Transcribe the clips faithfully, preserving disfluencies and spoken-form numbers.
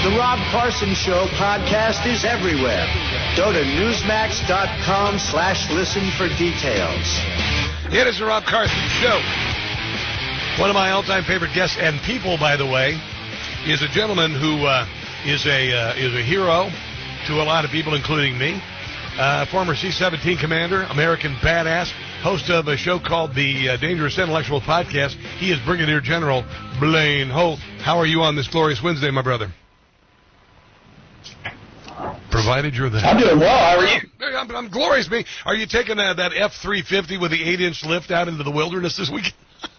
The Rob Carson Show podcast is everywhere. Go to Newsmax.com slash listen for details. It is the Rob Carson Show. One of my all-time favorite guests and people, by the way, is a gentleman who uh, is a uh, is a hero to a lot of people, including me. Uh, former C seventeen commander, American badass, host of a show called the uh, Dangerous Intellectual Podcast. He is Brigadier General Blaine Holt. How are you on this glorious Wednesday, my brother? Provided you're there. I'm doing well. How are you? I'm, I'm glorious. Me. Are you taking uh, that F three fifty with the eight-inch lift out into the wilderness this week?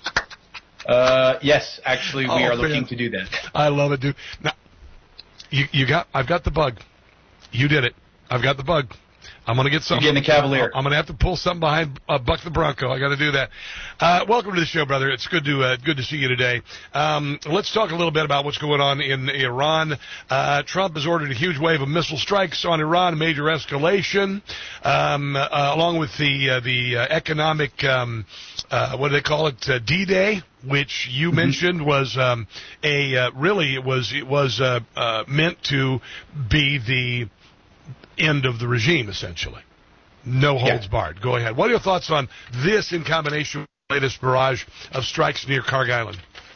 uh, yes, actually, we oh, are looking man. to do that. I love it, dude. Now, you, you got. I've got the bug. You did it. I've got the bug. I'm going to get something. You're getting a Cavalier. I'm going to have to pull something behind uh, Buck the Bronco. I got to do that. Uh, welcome to the show, brother. It's good to uh, good to see you today. Um, let's talk a little bit about what's going on in Iran. Uh, Trump has ordered a huge wave of missile strikes on Iran, a major escalation, um, uh, along with the uh, the uh, economic um, uh, what do they call it, uh, D-Day, which you mm-hmm. mentioned was um, a uh, really it was it was uh, uh, meant to be the end of the regime, essentially. No holds yeah. barred. Go ahead. What are your thoughts on this in combination with the latest barrage of strikes near Kharg Island?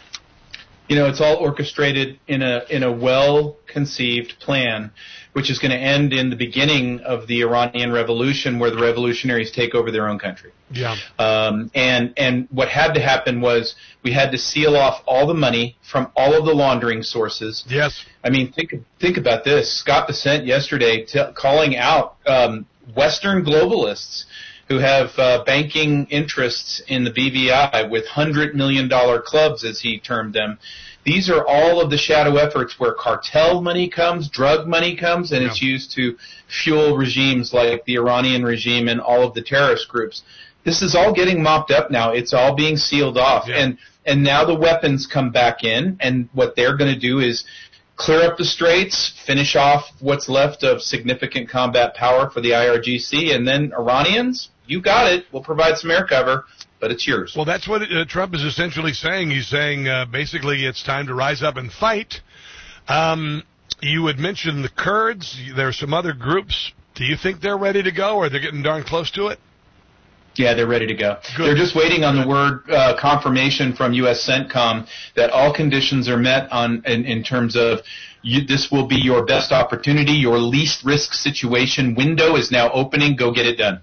You know, it's all orchestrated in a in a well-conceived plan, which is going to end in the beginning of the Iranian Revolution, where the revolutionaries take over their own country. Yeah. Um, and and what had to happen was we had to seal off all the money from all of the laundering sources. Yes. I mean, think think about this. Scott Bessent yesterday t- calling out um, Western globalists who have uh, banking interests in the B V I with one hundred million dollars clubs, as he termed them. These are all of the shadow efforts where cartel money comes, drug money comes, and yeah. it's used to fuel regimes like the Iranian regime and all of the terrorist groups. This is all getting mopped up now. It's all being sealed off. Yeah. And and now the weapons come back in, and what they're going to do is clear up the straits, finish off what's left of significant combat power for the I R G C, and then Iranians, you got it. We'll provide some air cover, but it's yours. Well, that's what uh, Trump is essentially saying. He's saying uh, basically it's time to rise up and fight. Um, you had mentioned the Kurds. There are some other groups. Do you think they're ready to go, or they're getting darn close to it? Yeah, they're ready to go. Good. They're just waiting on the word uh, confirmation from U S CENTCOM that all conditions are met on in, in terms of you, this will be your best opportunity. Your least risk situation window is now opening. Go get it done.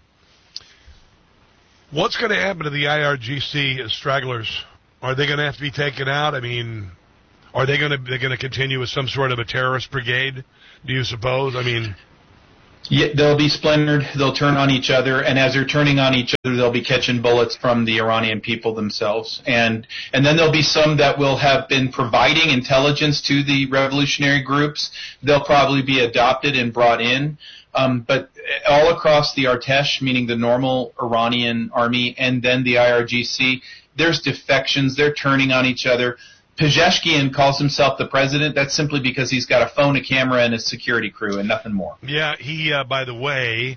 What's going to happen to the I R G C stragglers? Are they going to have to be taken out? I mean, are they going to they're going to continue as some sort of a terrorist brigade? Do you suppose? I mean. Yeah, they'll be splintered, they'll turn on each other, and as they're turning on each other, they'll be catching bullets from the Iranian people themselves. And and then there'll be some that will have been providing intelligence to the revolutionary groups. They'll probably be adopted and brought in. Um, but all across the Artesh, meaning the normal Iranian army, and then the I R G C, there's defections, they're turning on each other. Pezeshkian calls himself the president. That's simply because he's got a phone, a camera, and a security crew, and nothing more. Yeah, he, uh, by the way,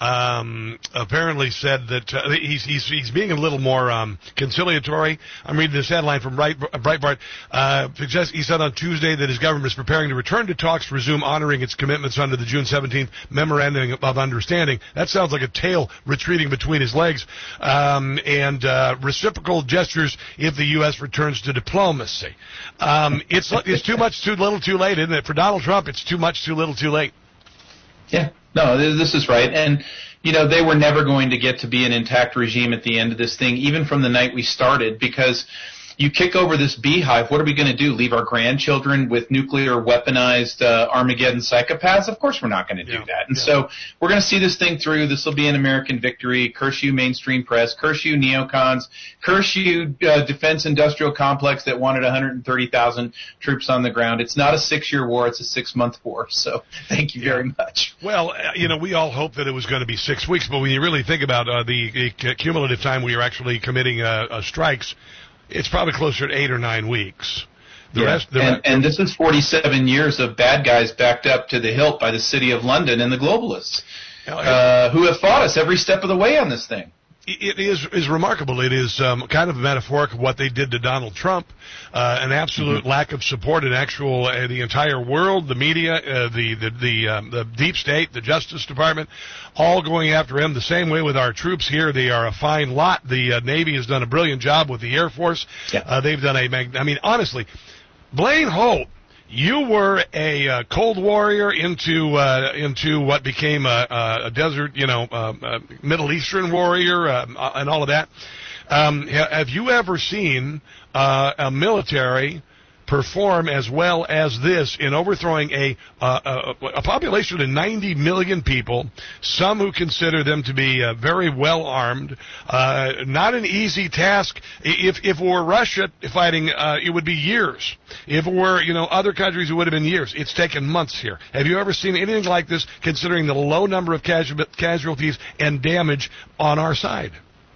um, apparently said that uh, he's, he's he's being a little more um, conciliatory. I'm reading this headline from Breitbart. Uh, he said on Tuesday that his government is preparing to return to talks to resume honoring its commitments under the June seventeenth Memorandum of Understanding. That sounds like a tail retreating between his legs. Um, and uh, reciprocal gestures if the U S returns to diplomacy. Um, it's it's too much, too little, too late, isn't it? For Donald Trump, it's too much, too little, too late. Yeah, no, this is right. And, you know, they were never going to get to be an intact regime at the end of this thing, even from the night we started, because you kick over this beehive, what are we going to do? Leave our grandchildren with nuclear weaponized uh, Armageddon psychopaths? Of course we're not going to do yeah, that. And yeah. so we're going to see this thing through. This will be an American victory. Curse you, mainstream press. Curse you, neocons. Curse you, uh, defense industrial complex that wanted one hundred thirty thousand troops on the ground. It's not a six-year war. It's a six-month war. So thank you yeah. very much. Well, uh, you know, we all hoped that it was going to be six weeks, but when you really think about uh, the, the cumulative time we are actually committing uh, uh, strikes, it's probably closer to eight or nine weeks. The yeah. rest, the and, rest, and this is forty-seven years of bad guys backed up to the hilt by the City of London and the globalists, uh, who have fought us every step of the way on this thing. it is is remarkable. It is um, kind of a metaphoric of what they did to Donald Trump, uh, an absolute mm-hmm. lack of support in actual uh, the entire world, the media, uh, the the the, um, the deep state, the Justice Department, all going after him. The same way with our troops here. They are a fine lot. The uh, Navy has done a brilliant job with the Air Force. Yeah. Uh, they've done a mag- I mean, honestly, Blaine Holt, you were a uh, Cold Warrior into uh, into what became a, a desert, you know, uh, a Middle Eastern warrior uh, and all of that. Um, have you ever seen uh, a military perform as well as this in overthrowing a, uh, a a population of ninety million people, some who consider them to be uh, very well armed? Uh, not an easy task. If if it were Russia fighting, uh, it would be years. If it were, you know, other countries, it would have been years. It's taken months here. Have you ever seen anything like this, considering the low number of casu- casualties and damage on our side?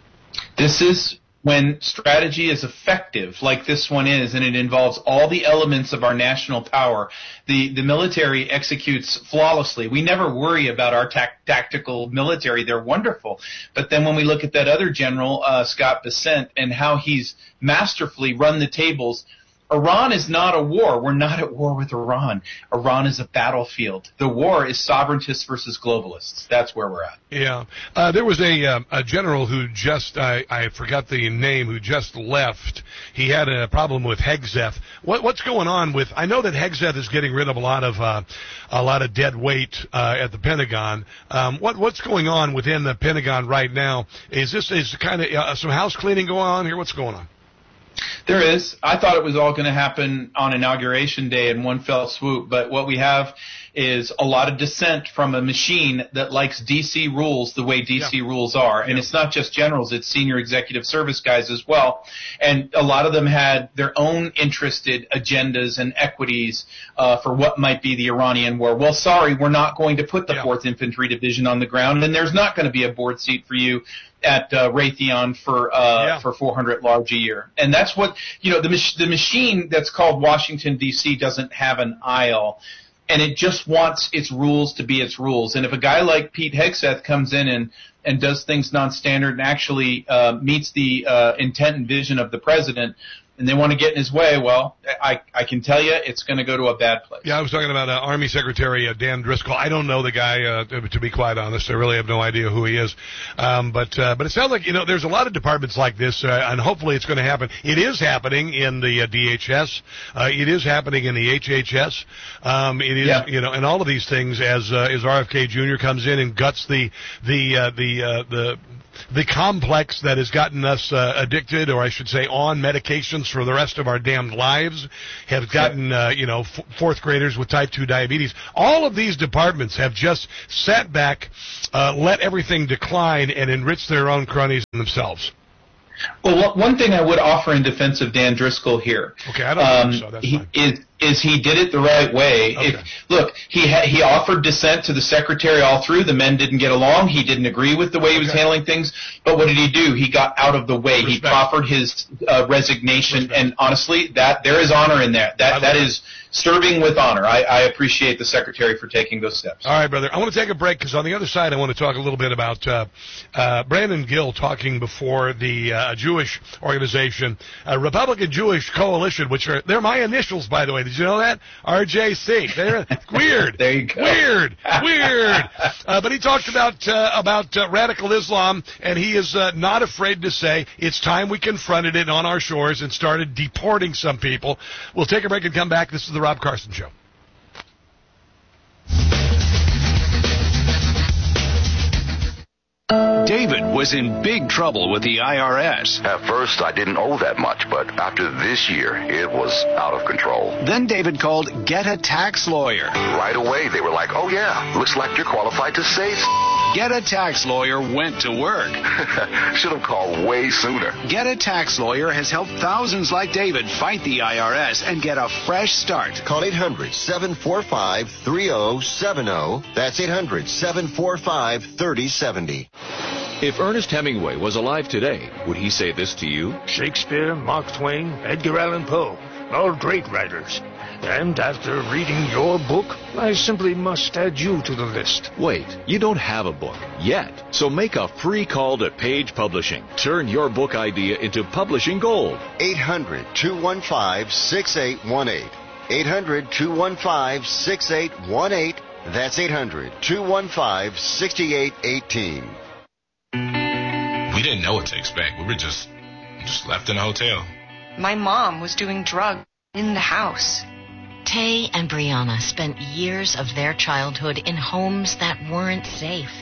This is when strategy is effective, like this one is, and it involves all the elements of our national power. The the military executes flawlessly. We never worry about our tac- tactical military. They're wonderful. But then when we look at that other general, uh, Scott Bessent, and how he's masterfully run the tables, Iran is not a war. We're not at war with Iran. Iran is a battlefield. The war is sovereigntists versus globalists. That's where we're at. Yeah. Uh, there was a, uh, a general who just, I, I forgot the name, who just left. He had a problem with Hegseth. What, what's going on with, I know that Hegseth is getting rid of a lot of, uh, a lot of dead weight, uh, at the Pentagon. Um, what, what's going on within the Pentagon right now? Is this, is kind of uh, some house cleaning going on here? What's going on? There is. I thought it was all going to happen on Inauguration Day in one fell swoop, but what we have is a lot of dissent from a machine that likes D C rules the way D C yeah. rules are. And yeah. it's not just generals, it's senior executive service guys as well. And a lot of them had their own interested agendas and equities uh, for what might be the Iranian war. Well, sorry, we're not going to put the yeah. fourth Infantry Division on the ground, and there's not going to be a board seat for you at uh, Raytheon for uh, yeah. for four hundred large a year. And that's what, you know, the mach- the machine that's called Washington, D C doesn't have an aisle, and it just wants its rules to be its rules. And if a guy like Pete Hegseth comes in and, and does things non-standard and actually uh, meets the uh, intent and vision of the president, and they want to get in his way, well, I, I can tell you it's going to go to a bad place. Yeah, I was talking about uh, Army Secretary uh, Dan Driscoll. I don't know the guy, uh, to, to be quite honest. I really have no idea who he is. Um, but uh, but it sounds like, you know, there's a lot of departments like this, uh, and hopefully it's going to happen. It is happening in the uh, D H S. Uh, it is happening in the H H S. Um, it is, yeah. you know, and all of these things as uh, as R F K Junior comes in and guts the the uh, the uh, the the complex that has gotten us uh, addicted, or I should say on medications for the rest of our damned lives, have gotten, uh, you know, f- fourth graders with type two diabetes. All of these departments have just sat back, uh, let everything decline, and enrich their own cronies themselves. Well, one thing I would offer in defense of Dan Driscoll here, okay, I don't um, think so. That's he, fine. is is he did it the right way. Okay. If look, he ha- he offered dissent to the secretary all through. The men didn't get along. He didn't agree with the way he was okay. handling things. But what did he do? He got out of the way. Respect. He proffered his uh, resignation, Respect. and honestly, that there is honor in that. That that is serving with honor. I, I appreciate the secretary for taking those steps. All right, brother. I want to take a break because on the other side, I want to talk a little bit about uh, uh, Brandon Gill talking before the uh, Jewish organization, uh, Republican Jewish Coalition, which are they're my initials, by the way. Did you know that? R J C. They're weird. There you go. Weird. Weird. Uh, but he talked about uh, about uh, radical Islam, and he is uh, not afraid to say it's time we confronted it on our shores and started deporting some people. We'll take a break and come back. This is the Rob Carson Show. David was in big trouble with the I R S. At first, I didn't owe that much, but after this year, it was out of control. Then David called Get a Tax Lawyer. Right away, they were like, oh yeah, looks like you're qualified to say s-. Get a Tax Lawyer went to work. Should have called way sooner. Get a Tax Lawyer has helped thousands like David fight the I R S and get a fresh start. Call eight hundred, seven four five, three zero seven zero. That's eight hundred, seven four five, three zero seven zero. If Ernest Hemingway was alive today, would he say this to you? Shakespeare, Mark Twain, Edgar Allan Poe, all great writers. And after reading your book, I simply must add you to the list. Wait, you don't have a book yet. So make a free call to Page Publishing. Turn your book idea into publishing gold. eight hundred, two one five, six eight one eight. eight hundred, two one five, six eight one eight. That's eight hundred, two one five, six eight one eight. We didn't know what to expect. We were just just left in a hotel. My mom was doing drugs in the house. Tay and Brianna spent years of their childhood in homes that weren't safe.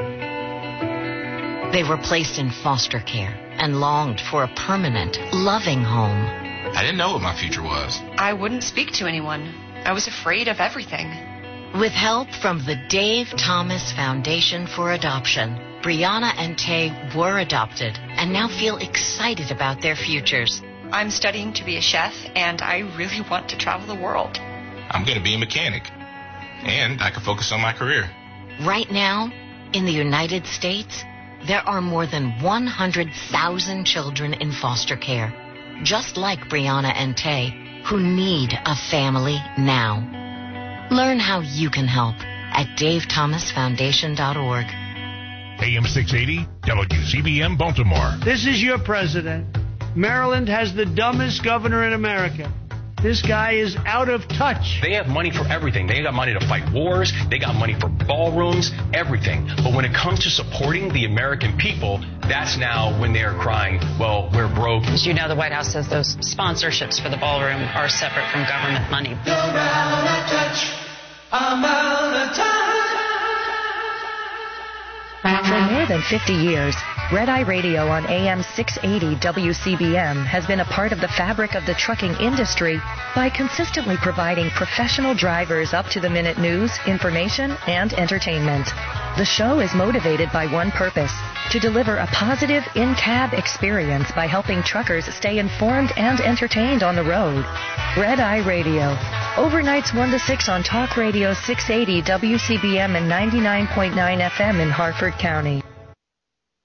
They were placed in foster care and longed for a permanent, loving home. I didn't know what my future was. I wouldn't speak to anyone. I was afraid of everything. With help from the Dave Thomas Foundation for Adoption, Brianna and Tay were adopted and now feel excited about their futures. I'm studying to be a chef, and I really want to travel the world. I'm going to be a mechanic, and I can focus on my career. Right now, in the United States, there are more than one hundred thousand children in foster care, just like Brianna and Tay, who need a family now. Learn how you can help at dave thomas foundation dot org. A M six eighty, W C B M Baltimore. This is your president. Maryland has the dumbest governor in America. This guy is out of touch. They have money for everything. They got money to fight wars. They got money for ballrooms, everything. But when it comes to supporting the American people, that's now when they're crying, well, we're broke. As you know, the White House says those sponsorships for the ballroom are separate from government money. You're out of touch. I'm out of touch. For more than fifty years, Red Eye Radio on A M six eighty W C B M has been a part of the fabric of the trucking industry by consistently providing professional drivers up-to-the-minute news, information, and entertainment. The show is motivated by one purpose: to deliver a positive in-cab experience by helping truckers stay informed and entertained on the road. Red Eye Radio. Overnights one to six on Talk Radio six eighty W C B M and ninety-nine point nine F M in Harford County.